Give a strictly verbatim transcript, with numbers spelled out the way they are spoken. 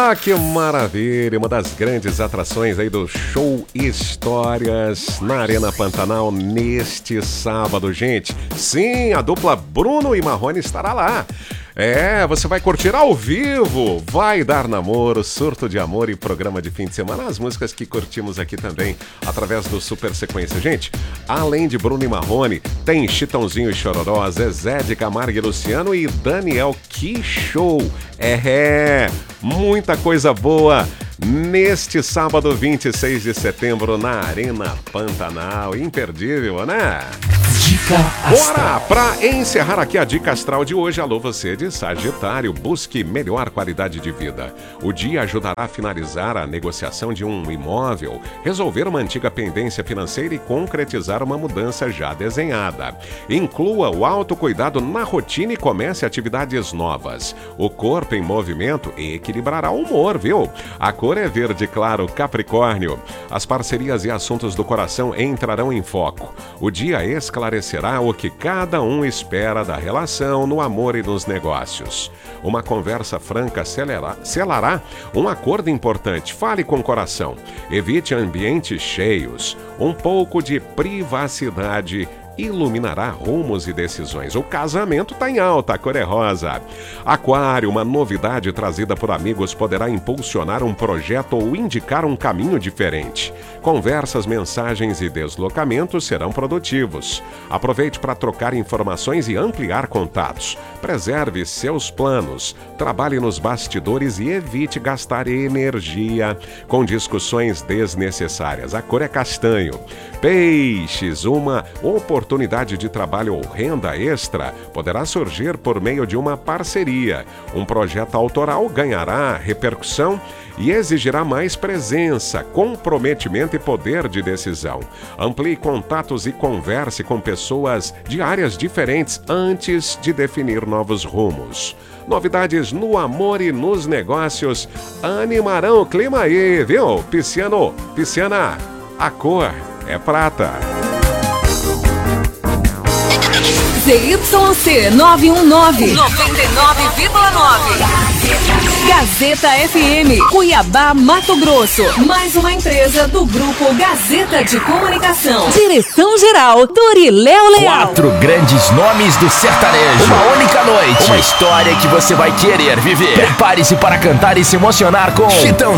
Ah, que maravilha! Uma das grandes atrações aí do Show Histórias na Arena Pantanal neste sábado, gente. Sim, a dupla Bruno e Marrone estará lá. É, você vai curtir ao vivo, vai dar namoro, surto de amor e programa de fim de semana, as músicas que curtimos aqui também através do Super Sequência. Gente, além de Bruno e Marrone, tem Chitãozinho e Chororó, Zezé de Camargo e Luciano e Daniel. Que show! É, muita coisa boa neste sábado vinte e seis de setembro na Arena Pantanal. Imperdível, né? Dica Astral. Bora! Pra encerrar aqui a Dica Astral de hoje, alô você de Sagitário, busque melhor qualidade de vida. O dia ajudará a finalizar a negociação de um imóvel, resolver uma antiga pendência financeira e concretizar uma mudança já desenhada. Inclua o autocuidado na rotina e comece atividades novas. O corpo em movimento equilibrará o humor, viu? A cor é verde claro, Capricórnio. As parcerias e assuntos do coração entrarão em foco. O dia esclarecerá o que cada um espera da relação, no amor e nos negócios. Uma conversa franca selará, selará um acordo importante. Fale com o coração. Evite ambientes cheios. Um pouco de privacidade iluminará rumos e decisões. O casamento está em alta, a cor é rosa. Aquário, uma novidade trazida por amigos poderá impulsionar um projeto ou indicar um caminho diferente. Conversas, mensagens e deslocamentos serão produtivos. Aproveite para trocar informações e ampliar contatos. Preserve seus planos. Trabalhe nos bastidores e evite gastar energia com discussões desnecessárias. A cor é castanho. Peixes, uma oportunidade oportunidade de trabalho ou renda extra poderá surgir por meio de uma parceria. Um projeto autoral ganhará repercussão e exigirá mais presença, comprometimento e poder de decisão. Amplie contatos e converse com pessoas de áreas diferentes antes de definir novos rumos. Novidades no amor e nos negócios animarão o clima aí, viu? Pisciano, pisciana, a cor é prata. Z Y C nove um nove, noventa e nove vírgula nove. Gazeta F M, Cuiabá, Mato Grosso. Mais uma empresa do Grupo Gazeta de Comunicação. Direção-geral, Doriléo Leal. Quatro grandes nomes do sertanejo. Uma única noite. Uma história que você vai querer viver. Prepare-se para cantar e se emocionar com Chitãozinho